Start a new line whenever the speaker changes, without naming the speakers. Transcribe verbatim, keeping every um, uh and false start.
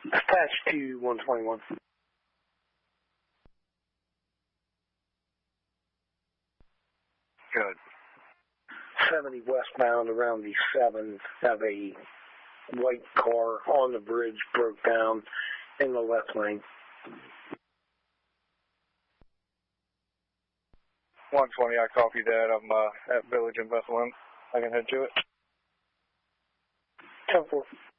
Attached to one twenty-one.
Good.
seventy westbound around the seven, have a white car on the bridge, broke down in the left lane.
one twenty, I copy that. I'm uh, at Village in Bethlehem. I can head to it.
ten four.